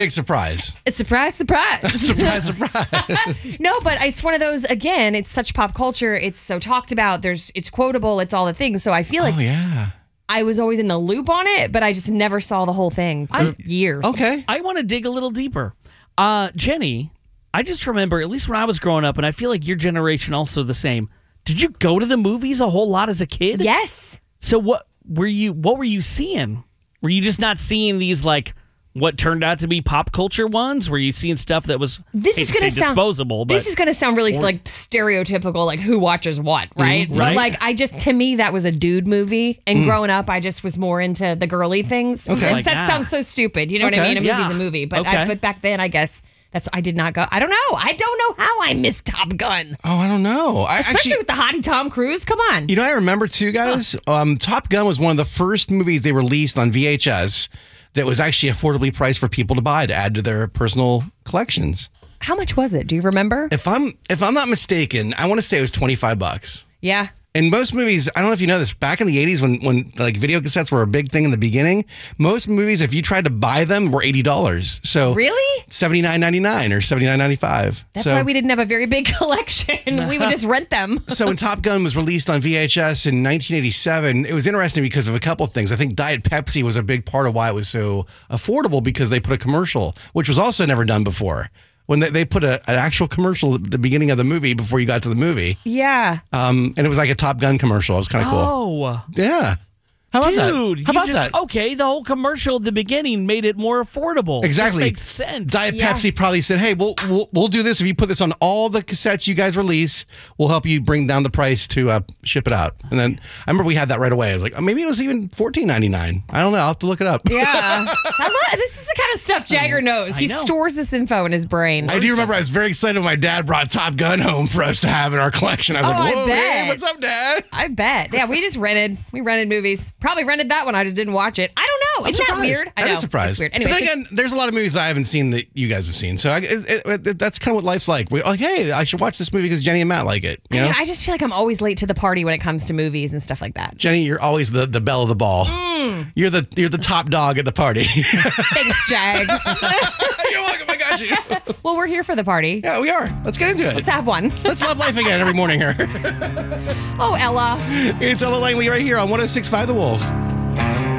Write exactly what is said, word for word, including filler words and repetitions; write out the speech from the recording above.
Big surprise. A surprise, surprise. surprise, surprise. No, but it's one of those, again, it's such pop culture. It's so talked about. There's, It's quotable. It's all the things. So I feel like Oh, yeah. I was always in the loop on it, but I just never saw the whole thing for I- years. Okay. I want to dig a little deeper. Uh, Jenny, I just remember, at least when I was growing up, and I feel like your generation also the same. Did you go to the movies a whole lot as a kid? Yes. So what were you? What were you seeing? Were you just not seeing these like what turned out to be pop culture ones? Were you seeing stuff that was This hate is to going to say sound disposable? But This is going to sound really like stereotypical, like who watches what, right? Mhm, But right. like, I just to me that was a dude movie, and growing up, I just was more into the girly things. Okay. And Like, that ah. sounds so stupid, you know what Okay. I mean? A movie's Yeah. a movie, but Okay. I, but back then, I guess that's I did not go. I don't know. I don't know how I missed Top Gun, Oh, I don't know. I especially actually, with the hottie Tom Cruise. Come on. you know, I remember too, guys. Um, Top Gun was one of the first movies they released on V H S that was actually affordably priced for people to buy to add to their personal collections. How much was it? Do you remember? If I'm if I'm not mistaken, I want to say it was twenty-five bucks. Yeah. And most movies, I don't know if you know this, back in the eighties when when like video cassettes were a big thing in the beginning, most movies, if you tried to buy them, were eighty dollars. So Really? seventy-nine ninety-nine or seventy-nine ninety-five. That's so, why we didn't have a very big collection. We would just rent them. So when Top Gun was released on V H S in nineteen eighty-seven, it was interesting because of a couple of things. I think Diet Pepsi was a big part of why it was so affordable because they put a commercial, which was also never done before. When they, they put a, an actual commercial at the beginning of the movie before you got to the movie. Yeah. Um, and it was like a Top Gun commercial. It was kind of cool. oh, Yeah. How about that? dude, How you about just that? okay? The whole commercial at the beginning made it more affordable. Exactly. Just makes sense. Diet Yeah. Pepsi probably said, "Hey, we'll, we'll we'll do this if you put this on all the cassettes you guys release. We'll help you bring down the price to uh, ship it out." And then I remember we had that right away. I was like, oh, maybe it was even fourteen ninety-nine. I don't know. I'll have to look it up. Yeah. I love, this is the kind of stuff Jagger knows. I He know. stores this info in his brain. I do remember I was very excited when my dad brought Top Gun home for us to have in our collection. I was Oh, I like, "Whoa, hey, bet. what's up, Dad?" I bet. Yeah, we just rented. We rented movies. Probably rented that one. I just didn't watch it. I don't know. I'm Isn't that surprised. weird? I That know. is surprised. It's weird. Anyway, but so- then again, there's a lot of movies I haven't seen that you guys have seen. So I, it, it, it, that's kind of what life's like. We're like, hey, I should watch this movie because Jenny and Matt like it. You I, know, mean, I just feel like I'm always late to the party when it comes to movies and stuff like that. Jenny, you're always the, the belle of the ball. Mm. You're the you're the top dog at the party. Thanks, Jags. You're welcome. I got you. Well, we're here for the party. Yeah, we are. Let's get into it. Let's have one. Let's love life again every morning here. Oh, Ella. It's Ella Langley right here on one oh six point five The Wolf.